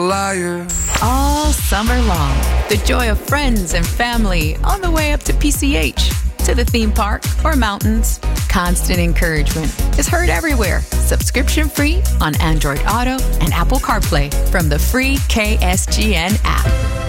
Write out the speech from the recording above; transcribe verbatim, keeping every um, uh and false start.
liar. All summer long, the joy of friends and family on the way up to P C H, to the theme park or mountains. Constant encouragement is heard everywhere. Subscription free on Android Auto and Apple CarPlay from the free K S G N app.